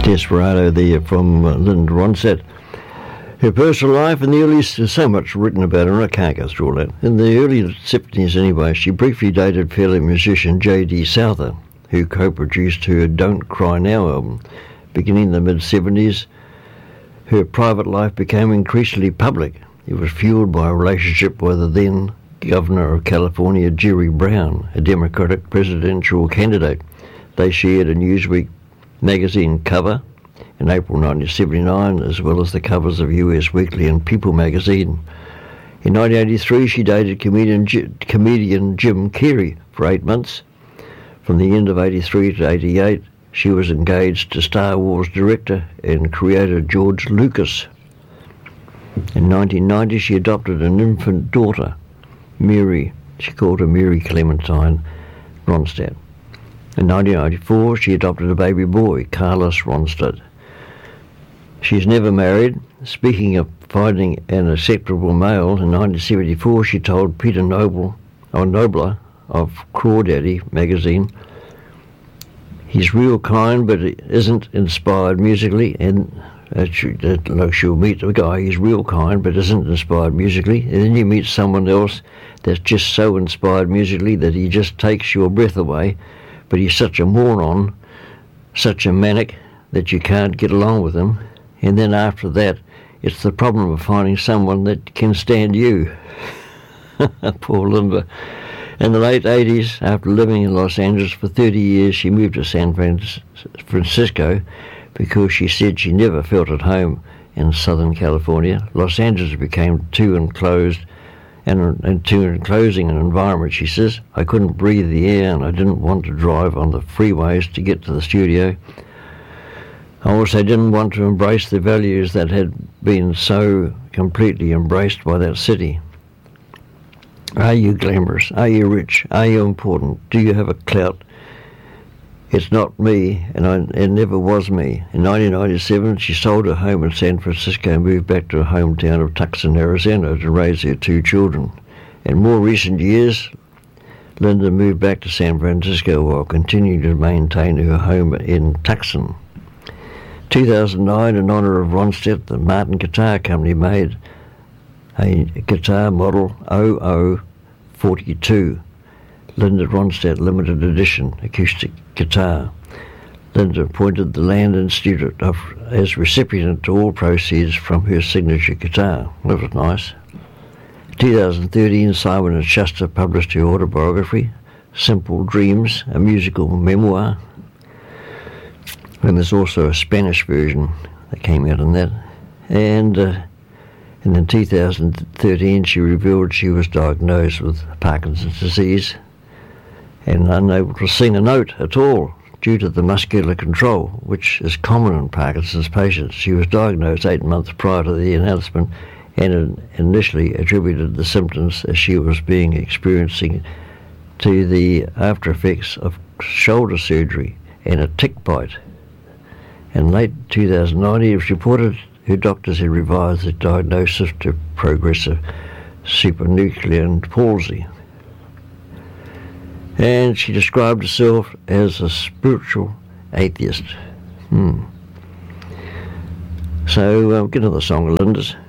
Desperado there from Linda Ronstadt. Her personal life in the early... so much written about her, I can't go through all that. In the early 70s anyway, she briefly dated fellow musician J.D. Souther, who co-produced her Don't Cry Now album. Beginning in the mid-70s, her private life became increasingly public. It was fueled by a relationship with the then Governor of California, Jerry Brown, a Democratic presidential candidate. They shared a Newsweek magazine cover in April 1979, as well as the covers of US Weekly and People magazine. In 1983, she dated comedian Jim Carrey for 8 months. From the end of 83 to 88, she was engaged to Star Wars director and creator George Lucas. In 1990, she adopted an infant daughter, Mary. She called her Mary Clementine Ronstadt. In 1994, she adopted a baby boy, Carlos Ronstadt. She's never married. Speaking of finding an acceptable male, in 1974 she told Peter Nobler of Crawdaddy magazine, "He's real kind, but it isn't inspired musically." And she'll meet the guy, he's real kind, but isn't inspired musically. And then you meet someone else that's just so inspired musically that he just takes your breath away, but he's such a moron, such a manic, that you can't get along with him. And then after that, it's the problem of finding someone that can stand you. Poor Linda. In the late 80s, after living in Los Angeles for 30 years, she moved to San Francisco because she said she never felt at home in Southern California. Los Angeles became too enclosing an environment, she says. I couldn't breathe the air and I didn't want to drive on the freeways to get to the studio. I also didn't want to embrace the values that had been so completely embraced by that city. Are you glamorous? Are you rich? Are you important? Do you have a clout? It's not me, and it never was me. In 1997, she sold her home in San Francisco and moved back to her hometown of Tucson, Arizona to raise her 2 children. In more recent years, Linda moved back to San Francisco while continuing to maintain her home in Tucson. 2009, in honour of Ronstadt, the Martin Guitar Company made a guitar model 0042, Linda Ronstadt Limited Edition acoustic guitar. Linda appointed the Land Institute as recipient to all proceeds from her signature guitar. That was nice. In 2013, Simon & Schuster published her autobiography, Simple Dreams, a musical memoir. And there's also a Spanish version that came out on that. And in 2013, she revealed she was diagnosed with Parkinson's disease and unable to sing a note at all due to the muscular control, which is common in Parkinson's patients. She was diagnosed 8 months prior to the announcement and initially attributed the symptoms as she was experiencing to the after effects of shoulder surgery and a tick bite. In late 2019, it was reported her doctors had revised the diagnosis to progressive supranuclear palsy. And she described herself as a spiritual atheist. So, get another song of Linda's.